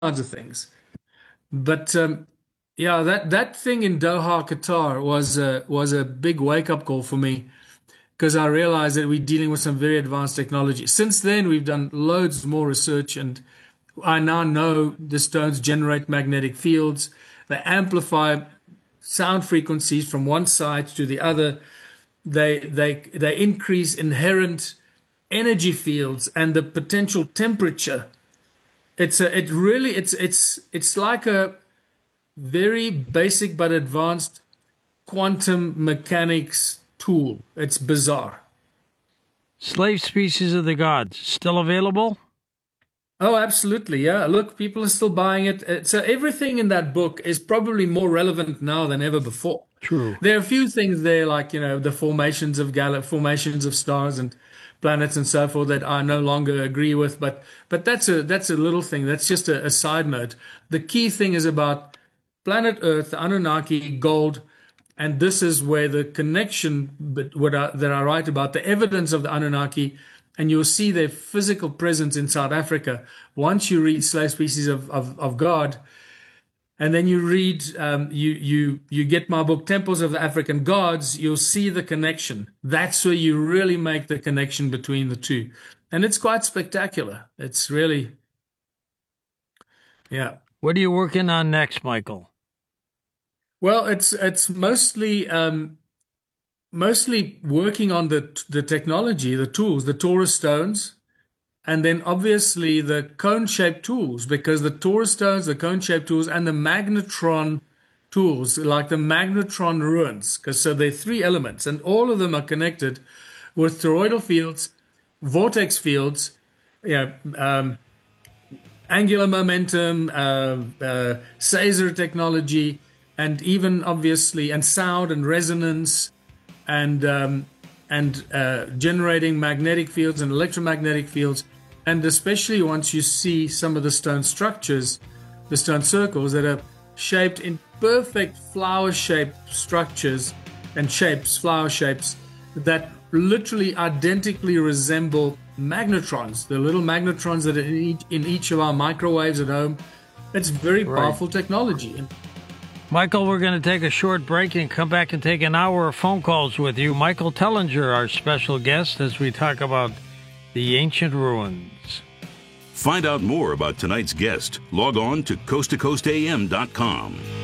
of things. But yeah, that thing in Doha, Qatar was a big wake up call for me because I realized that we're dealing with some very advanced technology. Since then, we've done loads more research, and I now know the stones generate magnetic fields. They amplify sound frequencies from one side to the other. They increase inherent energy fields and the potential temperature. It's like a very basic but advanced quantum mechanics tool. It's bizarre. Slave Species of the Gods, still available? Oh, absolutely. Yeah. Look, people are still buying it. So everything in that book is probably more relevant now than ever before. True. There are a few things there, like, the formations of stars and planets and so forth that I no longer agree with. But that's a little thing. That's just a side note. The key thing is about planet Earth, the Anunnaki, gold, and this is where the connection that I write about, the evidence of the Anunnaki, and you'll see their physical presence in South Africa. Once you read Slave Species of God, and then you read, you get my book, Temples of the African Gods, you'll see the connection. That's where you really make the connection between the two. And it's quite spectacular. It's really, yeah. What are you working on next, Michael? Well, it's mostly working on the technology, the tools, the Taurus stones, and then obviously the cone-shaped tools, because the Taurus stones, the cone-shaped tools, and the magnetron tools, like the magnetron ruins, because so they're three elements, and all of them are connected with toroidal fields, vortex fields, angular momentum, Sazer technology, and even obviously, and sound and resonance, and generating magnetic fields and electromagnetic fields. And especially once you see some of the stone structures, the stone circles that are shaped in perfect flower-shaped structures and shapes, flower shapes, that literally identically resemble magnetrons, the little magnetrons that are in each of our microwaves at home. It's very powerful technology. Michael, we're going to take a short break and come back and take an hour of phone calls with you. Michael Tellinger, our special guest, as we talk about the ancient ruins. Find out more about tonight's guest. Log on to coasttocoastam.com.